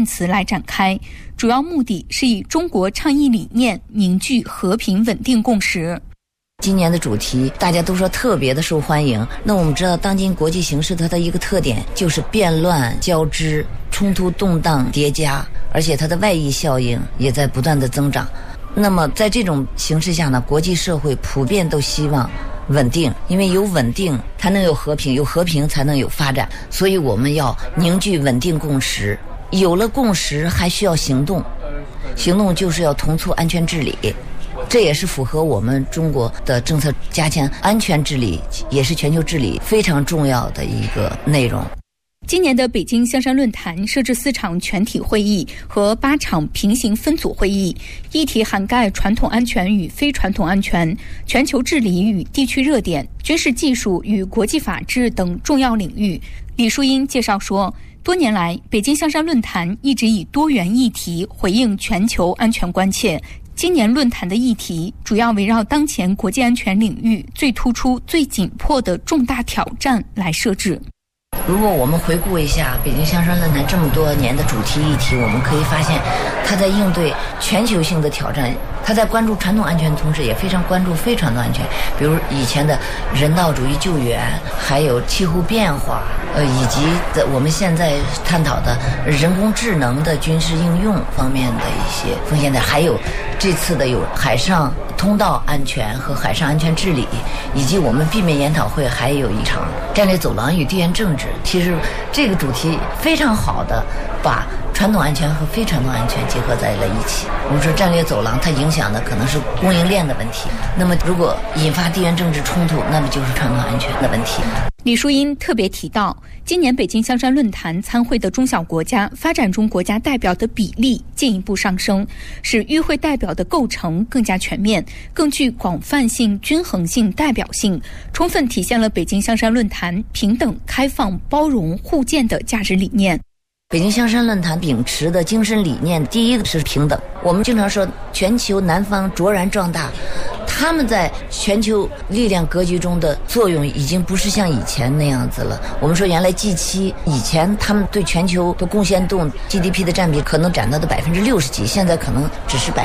辩词来展开，主要目的是以中国倡议理念凝聚和平稳定共识。 今年的主题大家都说特别的受欢迎，那我们知道当今国际形势它的一个特点就是变乱交织，冲突动荡叠加，而且它的外溢效应也在不断的增长。那么在这种形势下呢，国际社会普遍都希望稳定，因为有稳定才能有和平，有和平才能有发展，所以我们要凝聚稳定共识。有了共识还需要行动，行动就是要统促安全治理，这也是符合我们中国的政策，加强安全治理也是全球治理非常重要的一个内容。 今年的北京香山论坛设置4场全体会议和8场平行分组会议，议题涵盖传统安全与非传统安全、全球治理与地区热点、军事技术与国际法治等重要领域。李淑英介绍说，多年来，北京香山论坛一直以多元议题回应全球安全关切。今年论坛的议题主要围绕当前国际安全领域最突出、最紧迫的重大挑战来设置。 如果我们回顾一下北京香山论坛这么多年的主题议题，我们可以发现它在应对全球性的挑战，它在关注传统安全的同时也非常关注非传统安全，比如以前的人道主义救援，还有气候变化，以及我们现在探讨的人工智能的军事应用方面的一些风险的，还有这次的有海上通道安全和海上安全治理，以及我们避免研讨会还有一场战略走廊与地缘政治。其实这个主题非常好的把传统安全和非传统安全结合在了一起。我们说战略走廊它影响的可能是供应链的问题，那么如果引发地缘政治冲突，那么就是传统安全的问题。 李淑英特别提到，今年北京香山论坛参会的中小国家、发展中国家代表的比例进一步上升，使与会代表的构成更加全面，更具广泛性、均衡性、代表性，充分体现了北京香山论坛平等、开放、包容、互鉴的价值理念。 北京香山论坛秉持的精神理念，第一个是平等。我们经常说全球南方卓然壮大，他们在全球力量格局中的作用已经不是像以前那样子了。我们说原来 G7 以前他们对全球的贡献度 GDP 的占比可能占到的60%几，现在可能只是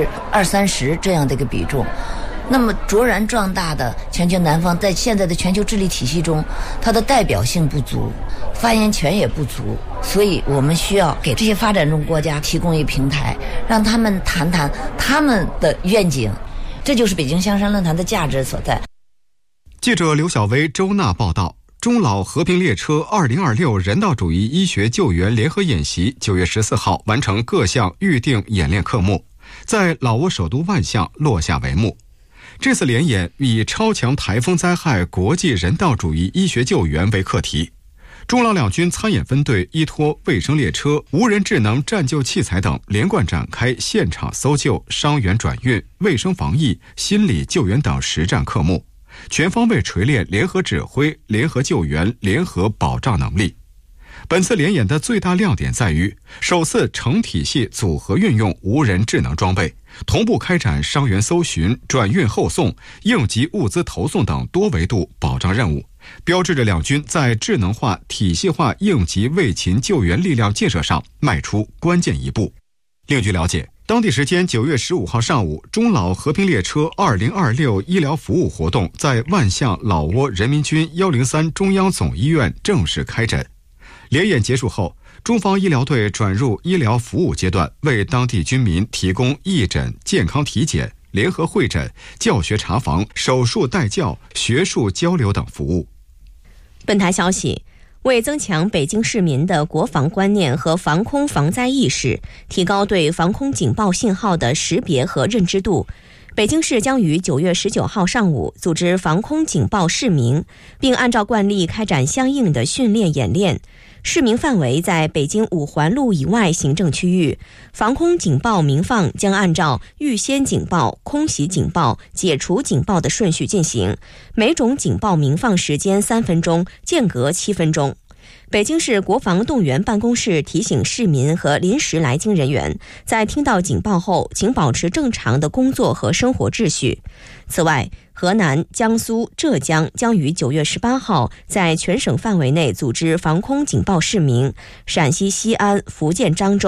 20-30%这样的一个比重。那么卓然壮大的全球南方，在现在的全球治理体系中，它的代表性不足，发言权也不足，所以我们需要给这些发展中国家提供一个平台，让他们谈谈他们的愿景，这就是北京香山论坛的价值所在。 记者刘晓薇、周娜报道。中老和平列车2026人道主义医学救援联合演习9月14号完成各项预定演练科目，在老挝首都万象落下帷幕。这次联演以超强台风灾害国际人道主义医学救援为课题，中老两军参演分队依托卫生列车、无人智能战救器材等，连贯展开现场搜救、伤员转运、卫生防疫、心理救援等实战科目，全方位锤炼联合指挥、联合救援、联合保障能力。本次联演的最大亮点在于首次成体系组合运用无人智能装备，同步开展伤员搜寻、转运后送、应急物资投送等多维度保障任务，标志着两军在智能化、体系化应急卫勤救援力量建设上迈出关键一步。另据了解，当地时间9月15号上午，中老和平列车2026医疗服务活动在万象老挝人民军103中央总医院正式开诊。联演结束后，中方医疗队转入医疗服务阶段，为当地居民提供义诊、健康体检、联合会诊、教学查房、手术带教、学术交流等服务。 本台消息，为增强北京市民的国防观念和防空防灾意识，提高对防空警报信号的识别和认知度，北京市将于9月19号上午组织防空警报示明，并按照惯例开展相应的训练演练。示明范围在北京5环路以外行政区域，防空警报鸣放将按照预先警报、空袭警报、解除警报的顺序进行，每种警报鸣放时间3分钟，间隔7分钟。北京市国防动员办公室提醒市民和临时来京人员，在听到警报后，请保持正常的工作和生活秩序。此外，河南、江苏、浙江将于9月18号在全省范围内组织防空警报示明，陕西西安、福建漳州